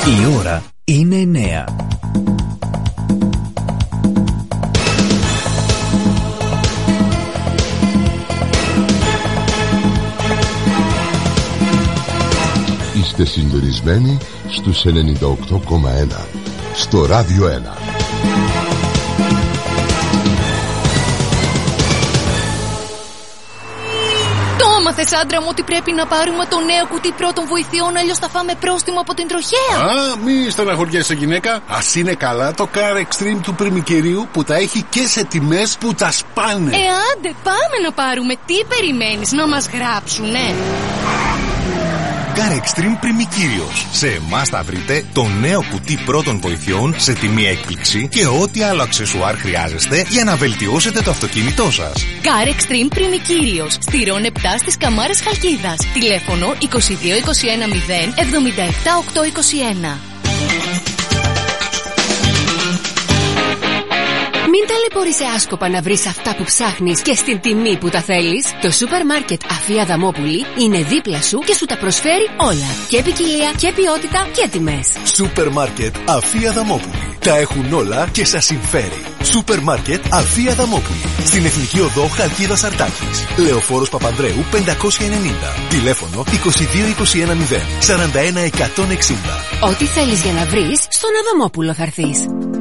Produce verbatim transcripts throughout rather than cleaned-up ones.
Η ώρα είναι εννέα. Είστε συντονισμένοι στους ενενήντα οκτώ κόμμα ένα στο Ράδιο ένα. Μάθες, άντρα μου, ότι πρέπει να πάρουμε το νέο κουτί πρώτων βοηθειών, αλλιώς θα φάμε πρόστιμο από την τροχέα. Α, μη στεναχωριέσαι, γυναίκα. Ας είναι καλά το Car Extreme του πριμικερίου που τα έχει και σε τιμές που τα σπάνε. Ε, άντε, πάμε να πάρουμε. Τι περιμένεις, να μας γράψουνε? Car Extreme Πριμικύριος. Σε εμάς θα βρείτε το νέο κουτί πρώτων βοηθειών σε τιμή έκπληξη και ό,τι άλλο αξεσουάρ χρειάζεστε για να βελτιώσετε το αυτοκίνητό σας. Car Extreme Πριμικύριος. Στηρών επτά στις Καμάρες Χαλκίδας. Τηλέφωνο είκοσι δύο είκοσι ένα μηδέν εβδομήντα επτά οκτακόσια είκοσι ένα. Μην ταλαιπωρείσαι άσκοπα να βρεις αυτά που ψάχνεις και στην τιμή που τα θέλεις. Το σούπερ μάρκετ Αφία Δαμόπουλη είναι δίπλα σου και σου τα προσφέρει όλα. Και ποικιλία και ποιότητα και τιμές. Σούπερ μάρκετ Αφία Δαμόπουλη. Τα έχουν όλα και σας συμφέρει. Σούπερ μάρκετ Αφία Δαμόπουλη. Στην Εθνική Οδό Χαλκίδας Αρτάκης. Λεωφόρος Παπανδρέου πεντακόσια ενενήντα. Τηλέφωνο είκοσι δύο είκοσι ένα μηδέν σαράντα ένα εκατόν εξήντα. Ό,τι θέλεις για να βρεις, στον Αδαμόπουλο θα έρθεις.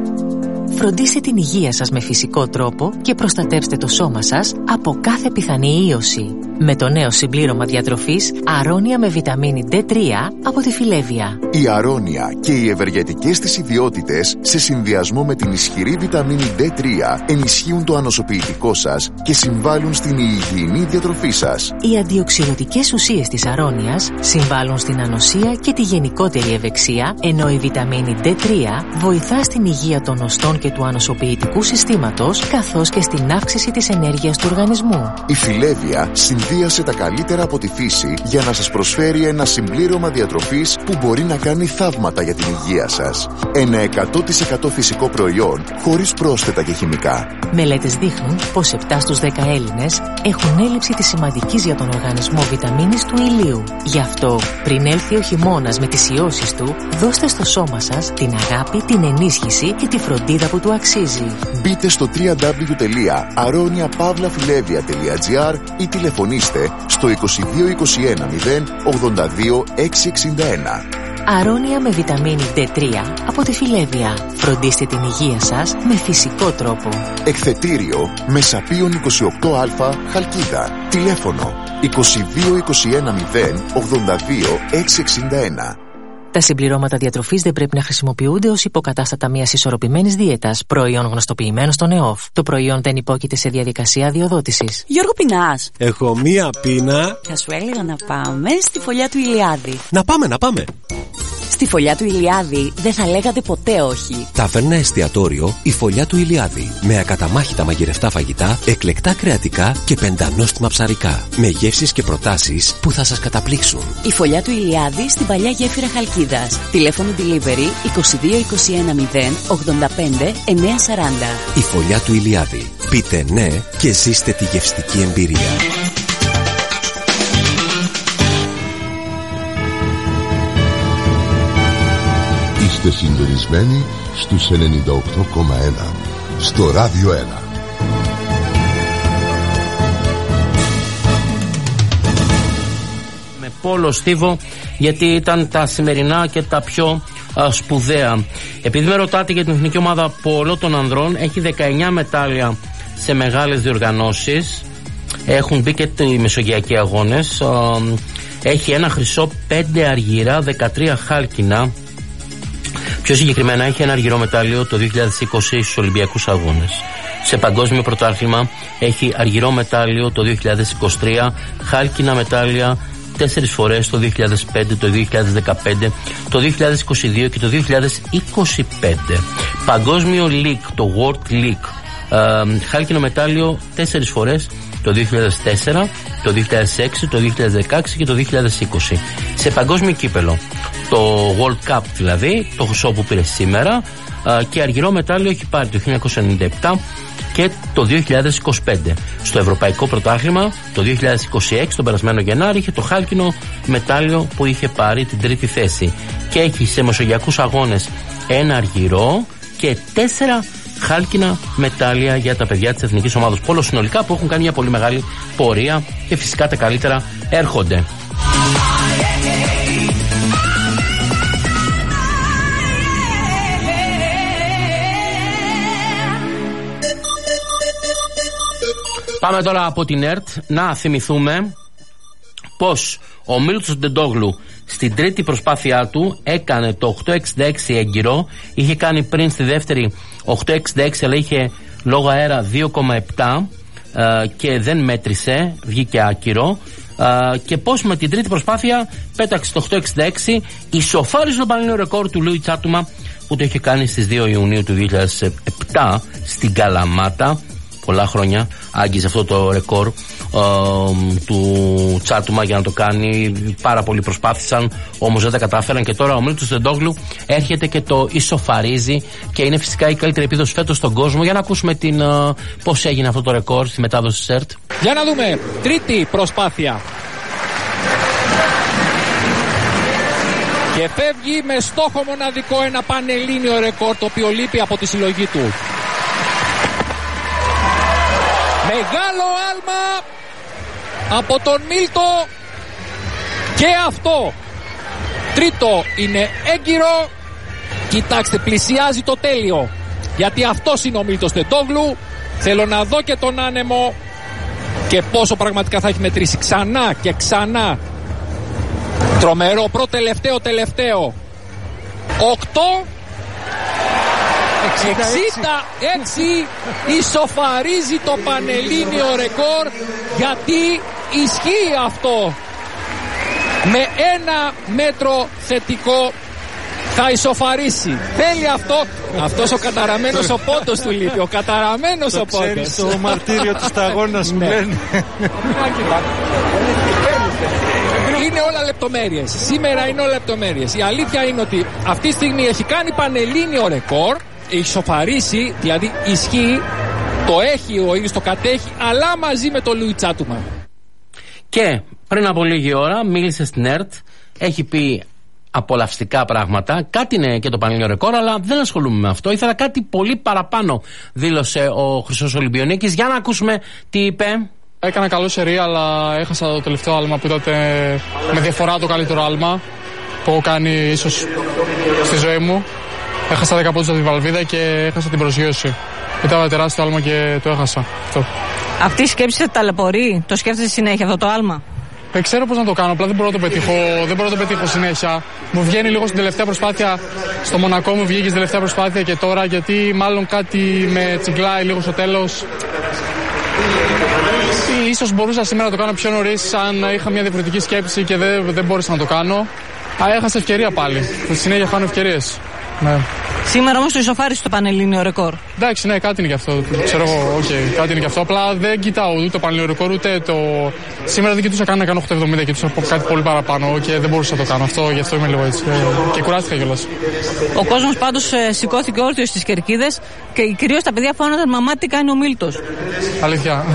Φροντίστε την υγεία σας με φυσικό τρόπο και προστατεύστε το σώμα σας από κάθε πιθανή ίωση. Με το νέο συμπλήρωμα διατροφής Αρώνια με βιταμίνη ντι τρία από τη Φιλέβια. Η Αρώνια και οι ευεργετικές της ιδιότητες σε συνδυασμό με την ισχυρή βιταμίνη ντι τρία ενισχύουν το ανοσοποιητικό σας και συμβάλλουν στην υγιεινή διατροφή σας. Οι αντιοξυδοτικές ουσίες της Αρώνιας συμβάλλουν στην ανοσία και τη γενικότερη ευεξία, ενώ η βιταμίνη ντι τρία βοηθά στην υγεία των οστών και του ανοσοποιητικού συστήματος, καθώς και στην αύξηση της ενέργειας του οργανισμού. Η Φιλέβια συνδύασε τα καλύτερα από τη φύση για να σας προσφέρει ένα συμπλήρωμα διατροφής που μπορεί να κάνει θαύματα για την υγεία σας. Ένα εκατό τοις εκατό φυσικό προϊόν χωρίς πρόσθετα και χημικά. Μελέτες δείχνουν πως επτά στους δέκα Έλληνες έχουν έλλειψη της σημαντικής για τον οργανισμό βιταμίνης του ηλίου. Γι' αυτό, πριν έλθει ο χειμώνας με τις ιώσεις του, δώστε στο σώμα σας την αγάπη, την ενίσχυση και τη φροντίδα που του αξίζει. Μπείτε στο double-u double-u double-u τελεία aronia pavla filevia τελεία gr ή τηλεφωνήστε στο είκοσι δύο είκοσι ένα μηδέν ογδόντα δύο εξακόσια εξήντα ένα. Αρώνια με βιταμίνη ντι τρία από τη Φιλέβια. Φροντίστε την υγεία σας με φυσικό τρόπο. Εκθετήριο Μεσαπίων είκοσι οκτώ Α Χαλκίδα. Τηλέφωνο είκοσι δύο είκοσι ένα μηδέν ογδόντα δύο εξακόσια εξήντα ένα. Τα συμπληρώματα διατροφής δεν πρέπει να χρησιμοποιούνται ως υποκατάστατα μιας ισορροπημένης δίαιτας, προϊόν γνωστοποιημένο στον ΕΟΦ. Το προϊόν δεν υπόκειται σε διαδικασία αδειοδότησης. Γιώργο, πεινάς? Έχω μία πείνα. Θα σου έλεγα να πάμε στη φωλιά του Ηλιάδη. Να πάμε, να πάμε. Στη φωλιά του Ηλιάδη δεν θα λέγατε ποτέ όχι. Ταβέρνα εστιατόριο η Φωλιά του Ηλιάδη. Με ακαταμάχητα μαγειρευτά φαγητά, εκλεκτά κρεατικά και πεντανόστιμα ψαρικά. Με γεύσεις και προτάσεις που θα σας καταπλήξουν. Η Φωλιά του Ηλιάδη στην παλιά γέφυρα Χαλκίδας. Τηλέφωνο delivery είκοσι δύο είκοσι ένα μηδέν ογδόντα πέντε εννιακόσια σαράντα. Η Φωλιά του Ηλιάδη. Πείτε ναι και ζήστε τη γευστική εμπειρία. Είστε συντονισμένοι στους ενενήντα οκτώ κόμμα ένα στο Ράδιο ένα. Με Πόλο Στίβο, γιατί ήταν τα σημερινά και τα πιο α, σπουδαία. Επειδή με ρωτάτε για την εθνική ομάδα Πόλο των ανδρών, έχει δεκαεννιά μετάλλια σε μεγάλες διοργανώσεις. Έχουν μπει και οι μεσογειακοί αγώνες. Α, έχει ένα χρυσό, πέντε αργυρά, δεκατρία χάλκινα. Πιο συγκεκριμένα έχει ένα αργυρό μετάλλιο το δύο χιλιάδες είκοσι στους Ολυμπιακούς Αγώνες. Σε παγκόσμιο πρωτάθλημα έχει αργυρό μετάλλιο το δύο χιλιάδες είκοσι τρία, χάλκινα μετάλλια τέσσερις φορές το δύο χιλιάδες πέντε, το δύο χιλιάδες δεκαπέντε, το δύο χιλιάδες είκοσι δύο και το δύο χιλιάδες είκοσι πέντε. Παγκόσμιο League, το World League, ε, χάλκινο μετάλλιο τέσσερις φορές το δύο χιλιάδες τέσσερα, το δύο χιλιάδες έξι, το δύο χιλιάδες δεκαέξι και το δύο χιλιάδες είκοσι. Σε παγκόσμιο κύπελο, το World Cup δηλαδή, το χρυσό που πήρε σήμερα, και αργυρό μετάλλιο έχει πάρει το χίλια εννιακόσια ενενήντα επτά και το δύο χιλιάδες είκοσι πέντε. Στο Ευρωπαϊκό Πρωτάθλημα το δύο χιλιάδες είκοσι έξι, τον περασμένο Γενάρη, είχε το χάλκινο μετάλλιο που είχε πάρει την τρίτη θέση. και έχει σε μεσογειακούς αγώνες ένα αργυρό και τέσσερα χάλκινα μετάλλια για τα παιδιά της εθνικής ομάδας πόλο συνολικά, που έχουν κάνει μια πολύ μεγάλη πορεία και φυσικά τα καλύτερα έρχονται. Πάμε τώρα από την ΕΡΤ να θυμηθούμε πως ο Μίλτος Ντεντόγλου στην τρίτη προσπάθειά του έκανε το οκτώ εξήντα έξι έγκυρο. Είχε κάνει πριν στη δεύτερη οκτώ εξήντα έξι, αλλά είχε λόγω αέρα δύο κόμμα επτά ε, και δεν μέτρησε, βγήκε άκυρο. Ε, και πως με την τρίτη προσπάθεια πέταξε το οκτώ εξήντα έξι, ισοφάρισε το πανελλήνιο ρεκόρ του Λούι Τσάτουμα που το είχε κάνει στις δύο Ιουνίου του δύο χιλιάδες επτά στην Καλαμάτα. Πολλά χρόνια άγγιζε αυτό το ρεκόρ ε, του Τσάτουμα για να το κάνει. Πάρα πολλοί προσπάθησαν, όμως δεν τα κατάφεραν. Και τώρα ο Μίλτος Ντεντόγλου έρχεται και το ισοφαρίζει και είναι φυσικά η καλύτερη επίδοση φέτος στον κόσμο. Για να ακούσουμε την, ε, πώς έγινε αυτό το ρεκόρ στη μετάδοση ΣΕΡΤ. Για να δούμε, τρίτη προσπάθεια. Και φεύγει με στόχο μοναδικό ένα πανελλήνιο ρεκόρ, το οποίο λείπει από τη συλλογή του. Μεγάλο άλμα από τον Μίλτο και αυτό. Τρίτο είναι έγκυρο. Κοιτάξτε, πλησιάζει το τέλειο, γιατί αυτός είναι ο Μίλτος Ντεντόγλου. Θέλω να δω και τον άνεμο και πόσο πραγματικά θα έχει μετρήσει ξανά και ξανά. Τρομερό, προτελευταίο τελευταίο. Οκτώ εξήντα έξι ισοφαρίζει το πανελλήνιο ρεκόρ, γιατί ισχύει αυτό. Με ένα μέτρο θετικό θα ισοφαρίσει. Θέλει αυτό. Αυτός ο καταραμένος ο πόντος του λείπει. Ο καταραμένος ο πόντος. Το ξέρεις το μαρτύριο του σταγόνας που λένε. Είναι όλα λεπτομέρειες. Σήμερα είναι όλα λεπτομέρειες. Η αλήθεια είναι ότι αυτή τη στιγμή έχει κάνει πανελλήνιο ρεκόρ. Ισοφαρίσει, δηλαδή ισχύει, το έχει ο ίδιος, το κατέχει, αλλά μαζί με τον Λούι Τσάτουμα. Και πριν από λίγη ώρα μίλησε στην ΕΡΤ, έχει πει απολαυστικά πράγματα. Κάτι είναι και το πανελλήνιο ρεκόρ, αλλά δεν ασχολούμαι με αυτό. Ήθελα κάτι πολύ παραπάνω, δήλωσε ο Χρυσός Ολυμπιονίκης. Για να ακούσουμε τι είπε. Έκανα καλό σερί, αλλά έχασα το τελευταίο άλμα που ήταν με διαφορά το καλύτερο άλμα που έχω κάνει ίσως στη ζωή μου. Έχασα δέκα πόντους από τη βαλβίδα και έχασα την προσγείωση. Ήταν τεράστιο άλμα και το έχασα. Αυτό. Αυτή η σκέψη σε ταλαιπωρεί, το σκέφτεσαι συνέχεια αυτό το άλμα? Δεν ξέρω πώς να το κάνω, απλά δεν μπορώ να το πετύχω, δεν μπορώ να το πετύχω συνέχεια. Μου βγαίνει λίγο στην τελευταία προσπάθεια, στο Μονακό μου βγήκε στην τελευταία προσπάθεια και τώρα, γιατί μάλλον κάτι με τσιγκλάει λίγο στο τέλος. Ίσως μπορούσα σήμερα να το κάνω πιο νωρίς, αν είχα μια διαφορετική σκέψη και δεν, δεν μπόρεσα να το κάνω. Αλλά έχασα ευκαιρία πάλι. Στη συνέχεια χάνω ευκαιρίες. Ναι. Σήμερα όμως το ισοφάρισε το πανελλήνιο ρεκόρ. Εντάξει, ναι, κάτι είναι γι' αυτό. Ξέρω εγώ, okay, κάτι είναι γι' αυτό. Απλά δεν κοιτάω ούτε το πανελλήνιο ρεκόρ ούτε το. Σήμερα δεν κοιτούσα καν να κάνω οκτώ εβδομήντα, κοιτούσα κάτι πολύ παραπάνω και δεν μπορούσα να το κάνω. Αυτό, γι' αυτό είμαι λίγο έτσι. Και κουράστηκα κιόλας. Ο κόσμος πάντως ε, σηκώθηκε όρθιος στις κερκίδες και κυρίως τα παιδιά φώναζαν «Μαμά, τι κάνει ο Μίλτος». Αλήθεια.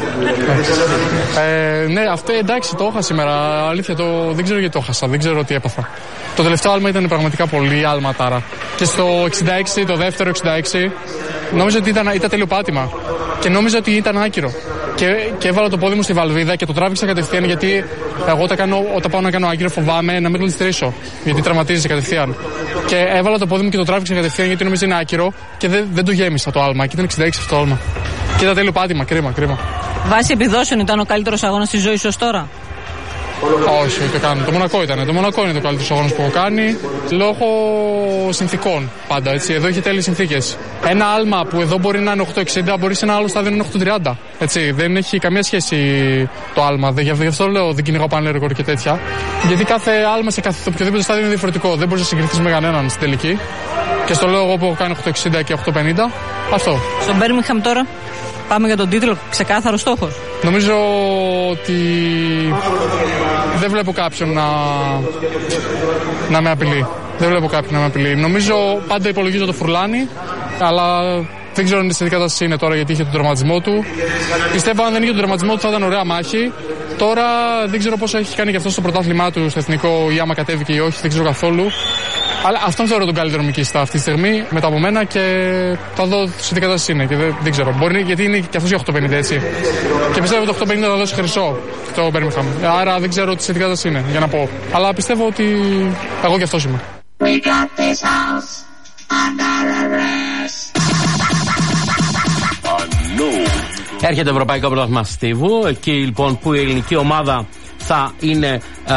ε, ναι, αυτό εντάξει, το είχα σήμερα. Αλήθεια, το, δεν ξέρω γιατί το έχασα, δεν ξέρω τι έπαθα. Το τελευταίο άλμα ήταν πραγματικά πολύ άλματάρα. Και στο εξήντα έξι, το δεύτερο εξήντα έξι, νόμιζα ότι ήταν, ήταν τέλειο πάτημα. Και νόμιζα ότι ήταν άκυρο. Και, και έβαλα το πόδι μου στη βαλβίδα και το τράβηξα κατευθείαν, γιατί εγώ όταν, κάνω, όταν πάω να κάνω άκυρο φοβάμαι να μην το ληστρήσω. Γιατί τραυματίζεσαι κατευθείαν. Και έβαλα το πόδι μου και το τράβηξα κατευθείαν, γιατί νόμιζα είναι άκυρο και δεν, δεν το γέμισα το άλμα. Και ήταν εξήντα έξι αυτό το άλμα. Και ήταν τέλειο πάτημα, κρίμα, κρίμα. Βάσει επιδόσεων ήταν ο καλύτερος αγώνας της ζωής σου ως τώρα? Όχι, ούτε καν. Το Μονακό ήταν. Το Μονακό είναι το καλύτερο αγώνα που έχω κάνει. Λόγω συνθήκων πάντα. Έτσι. Εδώ είχε τέλειες συνθήκες. Ένα άλμα που εδώ μπορεί να είναι οκτώ εξήντα, μπορεί σε ένα άλλο στάδιο να είναι οκτώ τριάντα. Έτσι. Δεν έχει καμία σχέση το άλμα. Γι' αυτό λέω δεν κυνηγάω πανελλήνιο ρεκόρ και τέτοια. Γιατί κάθε άλμα σε κάθε οποιοδήποτε στάδιο είναι διαφορετικό. Δεν μπορεί να συγκριθεί με κανέναν στην τελική. Και στο λέω εγώ που έχω κάνει οκτώ εξήντα και οκτώ πενήντα. Αυτό. Στον Μπέρμιγχαμ τώρα. Πάμε για τον τίτλο, ξεκάθαρο στόχος. Νομίζω ότι δεν βλέπω κάποιον να, να με απειλεί. Δεν βλέπω κάποιον να με απειλεί. Νομίζω πάντα υπολογίζω το Φουρλάνι, αλλά δεν ξέρω αν είναι σε τι κατάσταση είναι τώρα, γιατί είχε τον τραυματισμό του. Πιστεύω αν δεν είχε τον τραυματισμό του θα ήταν ωραία μάχη. Τώρα δεν ξέρω πόσο έχει κάνει και αυτό στο πρωτάθλημά του στο εθνικό ή άμα κατέβηκε ή όχι, δεν ξέρω καθόλου. Αλλά αυτόν θεωρώ τον καλύτερο μικιστά αυτή τη στιγμή μετά από μένα και θα δω σε τι κατάσταση είναι. Και δεν, δεν ξέρω. Μπορεί γιατί είναι και αυτό για οκτώ πενήντα, έτσι. Και πιστεύω ότι το οκτώ πενήντα θα δώσει χρυσό το Birmingham. Άρα δεν ξέρω σε τι κατάσταση είναι για να πω. Αλλά πιστεύω ότι εγώ και αυτό είμαι. Έρχεται το Ευρωπαϊκό Πρωτάθλημα Στίβου, εκεί λοιπόν που η ελληνική ομάδα θα είναι ε,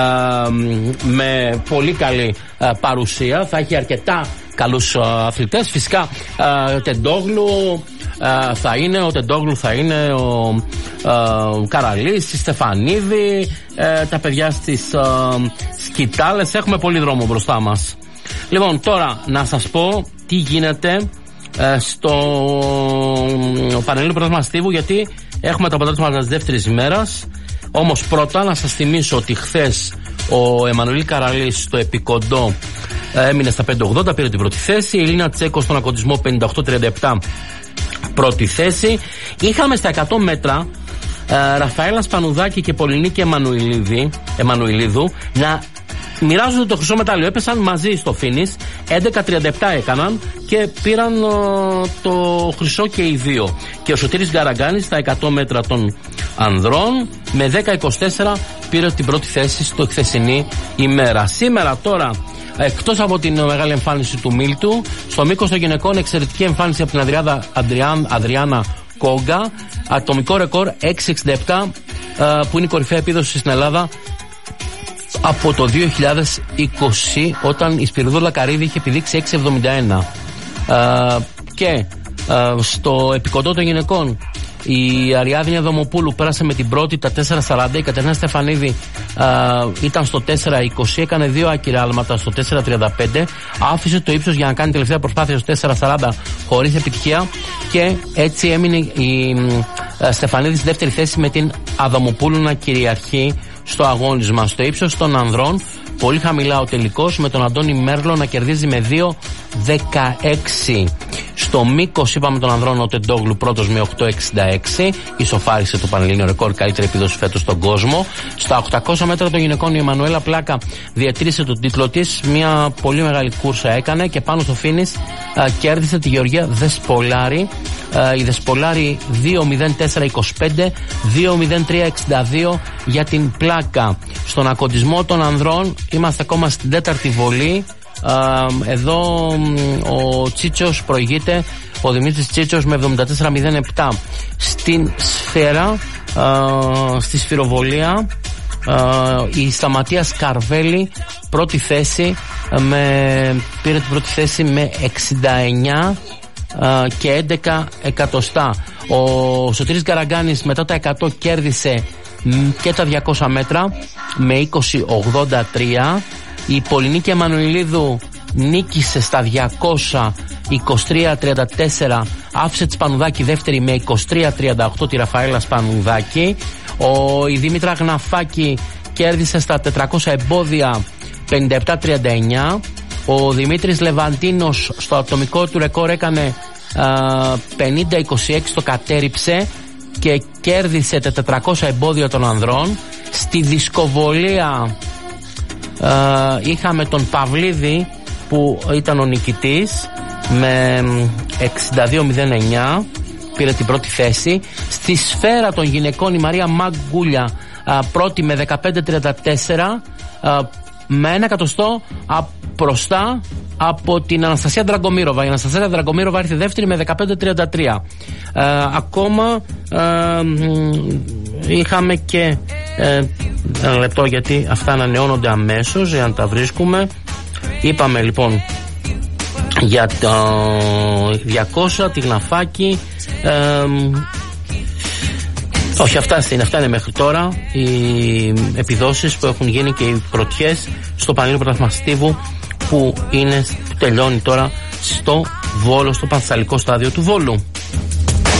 με πολύ καλή ε, παρουσία, θα έχει αρκετά καλούς ε, αθλητές. Φυσικά ε, Τεντόγλου ε, θα είναι, ο Τεντόγλου θα είναι, ο ε, Καραλής, η Στεφανίδη, ε, τα παιδιά στις ε, σκητάλες. Έχουμε πολύ δρόμο μπροστά μας. Λοιπόν, τώρα να σας πω τι γίνεται ε, στο Πανελλήνιο Πρωτάθλημα Στίβου, γιατί έχουμε τα αποτέλεσματα της δεύτερης ημέρας. Όμως πρώτα να σας θυμίσω ότι χθες ο Εμμανουήλ Καραλής στο επικοντό έμεινε στα πέντε ογδόντα, πήρε την πρώτη θέση. Η Ελίνα Τσέκο στον αγωνισμό πενήντα οκτώ τριάντα επτά, πρώτη θέση. Είχαμε στα εκατό μέτρα ε, Ραφαέλα Σπανουδάκη και Πολυνίκη Εμμανουηλίδου να μοιράζονται το χρυσό μετάλλιο. Έπεσαν μαζί στο φίνις, έντεκα τριάντα επτά έκαναν και πήραν ε, το χρυσό και οι δύο. Και ο Σωτήρης Γκαραγκάνης στα εκατό μέτρα των ανδρών με δέκα είκοσι τέσσερα πήρε την πρώτη θέση στο χθεσινή ημέρα. Σήμερα τώρα, εκτός από την μεγάλη εμφάνιση του Μίλτου, στο μήκος των γυναικών εξαιρετική εμφάνιση από την Αδριάδα, Αντριάν, Αδριάνα Κόγκα, ατομικό ρεκόρ έξι εξήντα επτά, ε, που είναι η κορυφαία επίδοση στην Ελλάδα από το δύο χιλιάδες είκοσι, όταν η Σπυριδούλα Καρύδη είχε επιδείξει έξι εβδομήντα ένα. Ε, και ε, στο επικοντό των γυναικών η Αριάδνια Δομοπούλου πέρασε με την πρώτη τα τέσσερα σαράντα. Η Κατερίνα Στεφανίδη ε, ήταν στο τέσσερα είκοσι, έκανε δύο άκυρα άλματα στο τέσσερα τριάντα πέντε, άφησε το ύψος για να κάνει τελευταία προσπάθεια στο τέσσερα σαράντα χωρίς επιτυχία και έτσι έμεινε η ε, Στεφανίδη στη δεύτερη θέση με την Αδαμοπούλου να κυριαρχεί στο αγώνισμα. Στο ύψος των ανδρών πολύ χαμηλά ο τελικός, με τον Αντώνη Μέρλο να κερδίζει με δύο δεκαέξι. Στο μήκος είπαμε τον ανδρών ο Τεντόγλου πρώτος με οκτώ εξήντα έξι, ισοφάρισε το πανελλήνιο ρεκόρ, καλύτερη επίδοση φέτος στον κόσμο. Στα οκτακόσια μέτρα των γυναικών η Εμμανουέλα Πλάκα διατήρησε τον τίτλο της, μια πολύ μεγάλη κούρσα έκανε και πάνω στο φίνις κέρδισε τη Γεωργία Δεσπολάρη. Η Δεσπολάρη δύο μηδέν τέσσερα είκοσι πέντε, δύο μηδέν τρία εξήντα δύο για την Πλάκα. Στον ακοντισμό των ανδρών είμαστε ακόμα στην τέταρτη βολή. Εδώ ο Τσίτσος προηγείται, ο Δημήτρης Τσίτσος με εβδομήντα τέσσερα μηδέν επτά. Στην σφαίρα, στη σφυροβολία, η Σταματία Σκαρβέλη πρώτη θέση, με, πήρε την πρώτη θέση με εξήντα εννιά και έντεκα εκατοστά. Ο Σωτήρης Γκαραγκάνης μετά τα εκατό κέρδισε και τα διακόσια μέτρα με είκοσι ογδόντα τρία. Η Πολυνίκη Εμμανουηλίδου νίκησε στα διακόσια είκοσι τρία τριάντα τέσσερα, άφησε τη Σπανουδάκη δεύτερη με είκοσι τρία τριάντα οκτώ τη Ραφαέλα Σπανουδάκη. Ο, η Δήμητρα Γναφάκη κέρδισε στα τετρακόσια εμπόδια πενήντα επτά τριάντα εννιά. Ο Δημήτρης Λεβαντίνος στο ατομικό του ρεκόρ έκανε πενήντα είκοσι έξι, το κατέριψε και κέρδισε τα τετρακόσια εμπόδια των ανδρών. Στη δισκοβολία Uh, είχαμε τον Παυλίδη που ήταν ο νικητής με εξήντα δύο μηδέν εννιά, πήρε την πρώτη θέση. Στη σφαίρα των γυναικών η Μαρία Μαγκούλια uh, πρώτη με δεκαπέντε τριάντα τέσσερα, uh, με ένα εκατοστό μπροστά από την Αναστασία Δραγκομύροβα. Η Αναστασία Δραγκομύροβα ήρθε δεύτερη με δεκαπέντε τριάντα τρία. Uh, ακόμα uh, είχαμε και uh, ένα λεπτό, γιατί αυτά ανανεώνονται αμέσως για να τα βρίσκουμε. Είπαμε λοιπόν για το διακόσια, τη Γναφάκη, ε, όχι, αυτά είναι, αυτά είναι μέχρι τώρα οι επιδόσεις που έχουν γίνει και οι πρωτιές στο Πανελλήνιο Πρωτάθλημα Στίβου, που είναι, που τελειώνει τώρα στο Βόλο, στο Πανθεσσαλικό στάδιο του Βόλου.